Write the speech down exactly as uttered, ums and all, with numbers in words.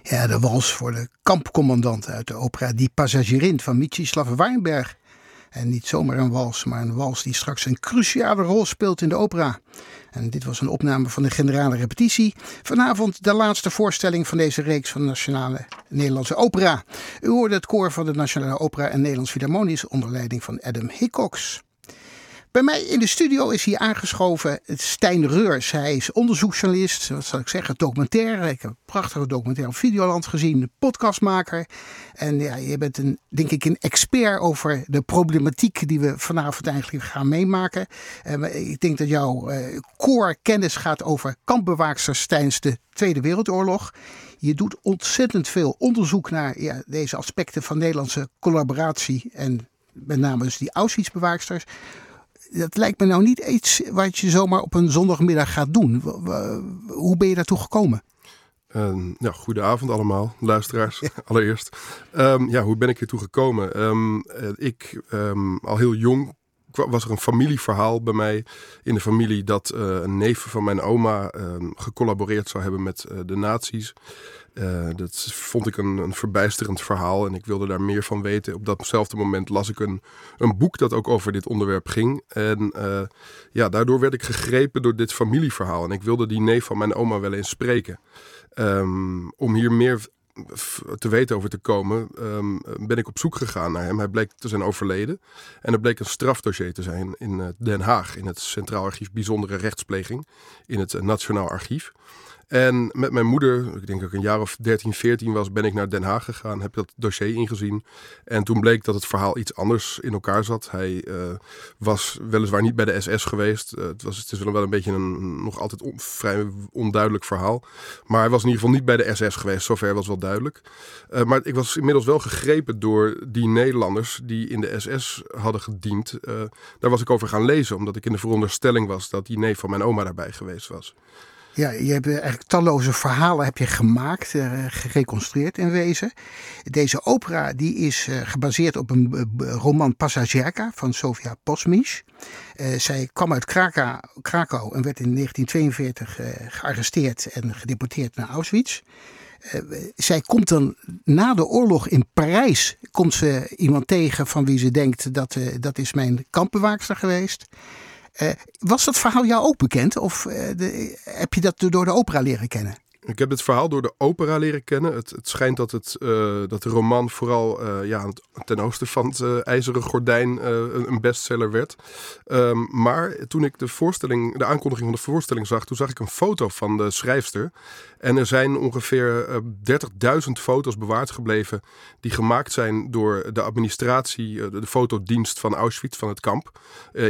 Ja, de wals voor de kampcommandant uit de opera Die Passagierin van Mstislav Weinberg. En niet zomaar een wals, maar een wals die straks een cruciale rol speelt in de opera. En dit was een opname van de generale repetitie. Vanavond de laatste voorstelling van deze reeks van de Nationale Nederlandse Opera. U hoorde het koor van de Nationale Opera en Nederlands Philharmonisch onder leiding van Adam Hickox. Bij mij in de studio is hier aangeschoven Stijn Reurs. Hij is onderzoeksjournalist, wat zal ik zeggen, documentaire. Ik heb een prachtige documentaire op Videoland gezien, podcastmaker. En ja, je bent een, denk ik een expert over de problematiek die we vanavond eigenlijk gaan meemaken. Uh, ik denk dat jouw uh, core kennis gaat over kampbewaaksters tijdens de Tweede Wereldoorlog. Je doet ontzettend veel onderzoek naar ja, deze aspecten van Nederlandse collaboratie en met name dus die Auschwitz-bewaaksters. Dat lijkt me nou niet iets wat je zomaar op een zondagmiddag gaat doen. Hoe ben je daartoe gekomen? Uh, ja, goedenavond allemaal, luisteraars, ja. allereerst. Um, ja, hoe ben ik hiertoe gekomen? Um, uh, ik, um, al heel jong, was er een familieverhaal bij mij in de familie dat uh, een neef van mijn oma uh, gecollaboreerd zou hebben met uh, de nazi's. Uh, dat vond ik een, een verbijsterend verhaal en ik wilde daar meer van weten. Op datzelfde moment las ik een, een boek dat ook over dit onderwerp ging. En uh, ja, daardoor werd ik gegrepen door dit familieverhaal. En ik wilde die neef van mijn oma wel eens spreken. Um, om hier meer te weten over te komen, um, ben ik op zoek gegaan naar hem. Hij bleek te zijn overleden. En er bleek een strafdossier te zijn in Den Haag, in het Centraal Archief Bijzondere Rechtspleging, in het Nationaal Archief. En met mijn moeder, ik denk dat ik een jaar of dertien, veertien was, ben ik naar Den Haag gegaan. Heb dat dossier ingezien. En toen bleek dat het verhaal iets anders in elkaar zat. Hij uh, was weliswaar niet bij de S S geweest. Uh, het, was, het is wel een beetje een nog altijd on, vrij onduidelijk verhaal. Maar hij was in ieder geval niet bij de S S geweest. Zover was wel duidelijk. Uh, maar ik was inmiddels wel gegrepen door die Nederlanders die in de S S hadden gediend. Uh, daar was ik over gaan lezen, omdat ik in de veronderstelling was dat die neef van mijn oma daarbij geweest was. Ja, je hebt eigenlijk talloze verhalen heb je gemaakt, uh, gereconstrueerd in wezen. Deze opera die is uh, gebaseerd op een uh, roman Passagierka van Sofia Posmish. Uh, zij kwam uit Krakau, Krakau en werd in negentien tweeënveertig uh, gearresteerd en gedeporteerd naar Auschwitz. Uh, zij komt dan na de oorlog in Parijs, komt ze iemand tegen van wie ze denkt dat uh, dat is mijn kampbewaakster geweest. Uh, was dat verhaal jou ook bekend of uh, de, heb je dat door de opera leren kennen? Ik heb het verhaal door de opera leren kennen. Het, het schijnt dat, het, uh, dat de roman vooral uh, ja, ten oosten van het uh, IJzeren Gordijn uh, een, een bestseller werd. Um, maar toen ik de, voorstelling, de aankondiging van de voorstelling zag, toen zag ik een foto van de schrijfster. En er zijn ongeveer uh, dertigduizend foto's bewaard gebleven die gemaakt zijn door de administratie, uh, de fotodienst van Auschwitz, van het kamp. Uh,